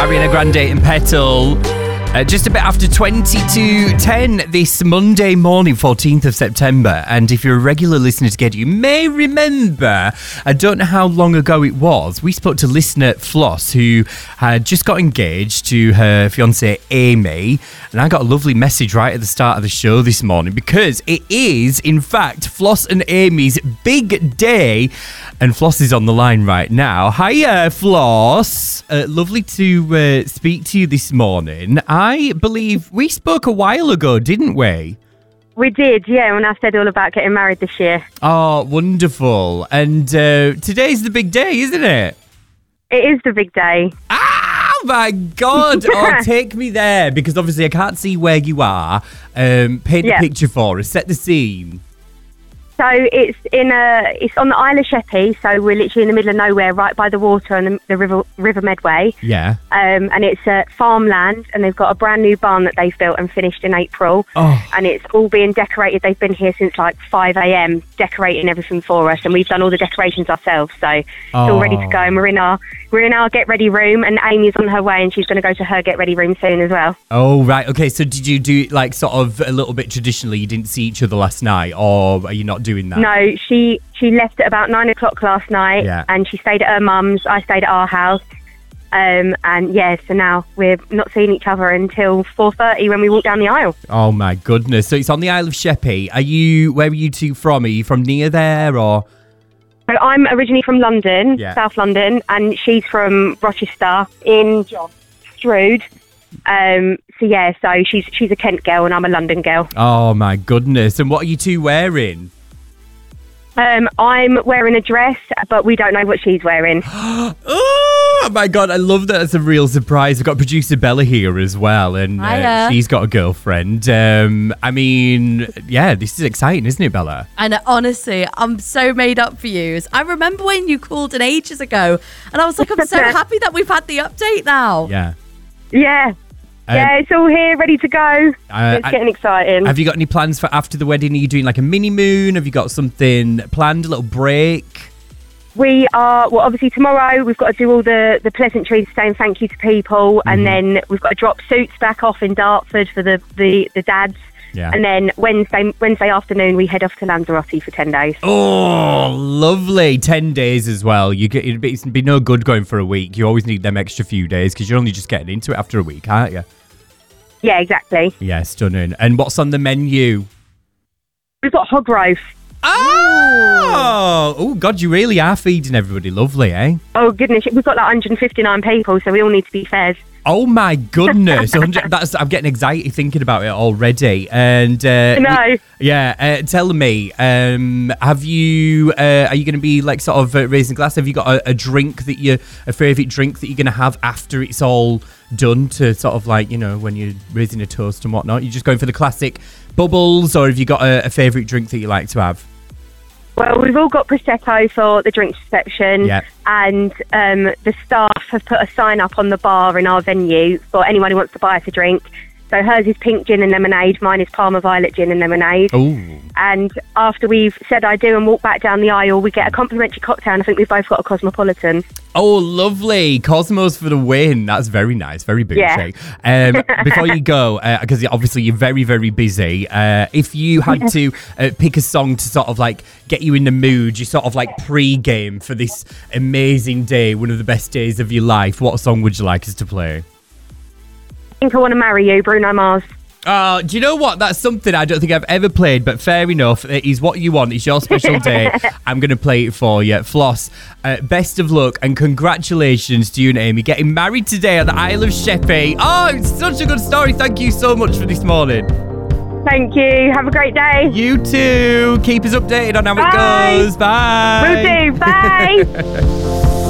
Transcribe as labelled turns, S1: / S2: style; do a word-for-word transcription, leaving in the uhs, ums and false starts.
S1: Ariana Grande and Petal. Uh, just a bit after twenty to ten this Monday morning, fourteenth of September. And if you're a regular listener to Get, you may remember, I don't know how long ago it was, we spoke to listener Floss, who had just got engaged to her fiancée Amy. And I got a lovely message right at the start of the show this morning, because it is, in fact, Floss and Amy's big day. And Floss is on the line right now. Hiya, Floss. Uh, lovely to uh, speak to you this morning. I believe we spoke a while ago, didn't we?
S2: We did, yeah, when I said all about getting married this year.
S1: Oh, wonderful. And uh, today's the big day, isn't it?
S2: It is the big day.
S1: Oh, my God. Oh, take me there, because obviously I can't see where you are. Um, paint
S2: yeah.
S1: the picture for us. Set the scene.
S2: So it's in a, it's on the Isle of Sheppey, so we're literally in the middle of nowhere, right by the water and the, the river, River Medway.
S1: Yeah.
S2: Um, and it's uh, farmland, and they've got a brand new barn that they've built and finished in April.
S1: Oh.
S2: And it's all being decorated. They've been here since like five a.m. decorating everything for us, and we've done all the decorations ourselves. So it's
S1: Oh.
S2: all ready to go, and we're in our we're in our get ready room, and Amy's on her way, and she's going to go to her get ready room soon as well.
S1: Oh, right. Okay, so did you do it like sort of a little bit traditionally? You didn't see each other last night, or are you not doing that?
S2: No, she she left at about nine o'clock last night,
S1: Yeah.
S2: and she stayed at her mum's. I stayed at our house, um, and yeah, so now we're not seeing each other until four thirty when we walk down the aisle.
S1: Oh my goodness! So it's on the Isle of Sheppey. Are you? Where are you two from? Are you from near there, or?
S2: So I'm originally from London,
S1: Yeah.
S2: South London, and she's from Rochester in Strood. Um, so yeah, so she's she's a Kent girl and I'm a London girl.
S1: Oh my goodness! And what are you two wearing?
S2: Um, I'm wearing a dress, but we don't know what she's wearing.
S1: Oh my God, I love that. It's a real surprise. We've got producer Bella here as well, and uh,
S3: Hiya.
S1: she's got a girlfriend. Um, I mean, yeah, this is exciting, isn't it, Bella?
S3: And honestly, I'm so made up for you. I remember when you called in ages ago, and I was like, I'm so happy that we've had the update now.
S1: Yeah.
S2: Yeah.
S1: Um,
S2: Yeah, it's all here, ready to go.
S1: Uh,
S2: it's getting exciting.
S1: Have you got any plans for after the wedding? Are you doing like a mini moon? Have you got something planned, a little break?
S2: We are, well, obviously tomorrow we've got to do all the, the pleasantries saying thank you to people,
S1: Mm-hmm.
S2: and then we've got to drop suits back off in Dartford for the, the, the dads.
S1: Yeah.
S2: And then Wednesday Wednesday afternoon we head off to Lanzarote for ten days.
S1: Oh, lovely. ten days as well. You get, it'd, be, it'd be no good going for a week. You always need them extra few days because you're only just getting into it after a week, aren't you?
S2: Yeah, exactly.
S1: Yeah, stunning. And what's on the menu?
S2: We've got hog roast.
S1: Oh, oh God, you really are feeding everybody lovely, eh?
S2: Oh, goodness. We've got like one hundred fifty-nine people, so we all need to be fed.
S1: Oh my goodness! one hundred That's I'm getting anxiety thinking about it already. And uh,
S2: No.
S1: yeah, uh, tell me, um, have you? Uh, are you going to be like sort of uh, raising a glass? Have you got a, a drink that you, a favourite drink that you're going to have after it's all done? To sort of like, you know, when you're raising a toast and whatnot, you're just going for the classic bubbles, or have you got a, a favourite drink that you like to have?
S2: Well, we've all got Prosecco for the drinks reception,
S1: Yeah.
S2: and um, the staff have put a sign up on the bar in our venue for anyone who wants to buy us a drink. So hers is pink gin and lemonade, mine is Parma Violet gin and lemonade.
S1: Oh,
S2: And after we've said I do and walk back down the aisle, we get a complimentary cocktail, and I think we've both got a Cosmopolitan.
S1: oh, lovely! Cosmos for the win. That's very nice, very bougie.
S2: Yeah.
S1: Um, before you go, because obviously you're very, very busy. Uh, if you had to uh, pick a song to sort of like get you in the mood, you sort of like pre-game for this amazing day, one of the best days of your life, what song would you like us to play?
S2: I think I Want to Marry You, Bruno Mars.
S1: Uh, do you know what? That's something I don't think I've ever played, but fair enough. It is what you want. It's your special day. I'm going to play it for you. Floss, uh, best of luck and congratulations to you and Amy getting married today at the Isle of Sheppey. Oh, it's such a good story. Thank you so much for this morning.
S2: Thank you. Have a great day.
S1: You too. Keep us updated on how
S2: Bye.
S1: it goes. Bye.
S2: Will do. Bye.